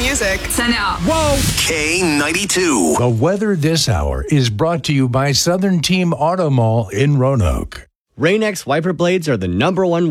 music. Send out. Whoa! K92. The weather this hour is brought to you by Southern Team Auto Mall in Roanoke. Rain-X wiper blades are the #1